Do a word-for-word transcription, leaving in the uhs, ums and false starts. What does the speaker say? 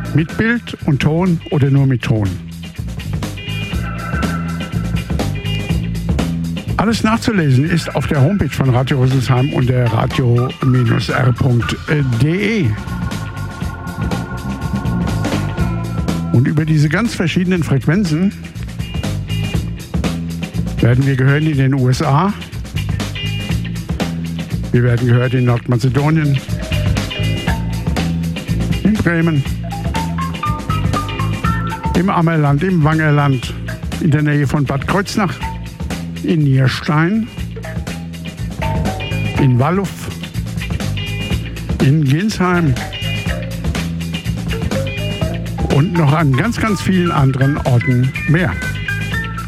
Mit Bild und Ton oder nur mit Ton. Alles nachzulesen ist auf der Homepage von Radio Rüsselsheim unter radio Bindestrich r punkt de. Und über diese ganz verschiedenen Frequenzen werden wir gehört in den U S A, wir werden gehört in Nordmazedonien, in Bremen, im Ammerland, im Wangerland, in der Nähe von Bad Kreuznach, in Nierstein, in Walluff, in Ginsheim und noch an ganz, ganz vielen anderen Orten mehr.